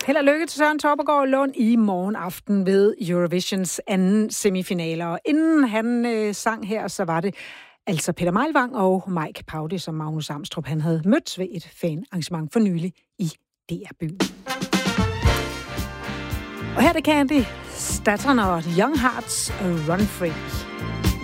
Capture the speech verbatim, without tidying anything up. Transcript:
Held og lykke til Søren Toppergaard Lund i morgen aften ved Eurovisions anden semifinaler. Og inden han øh, sang her, så var det altså Peter Meilvang og Mike Paude, som Magnus Amstrup han havde mødt ved et fanarrangement for nylig i D R-byen. Og her er det Candy Staton og Young Hearts Run Free.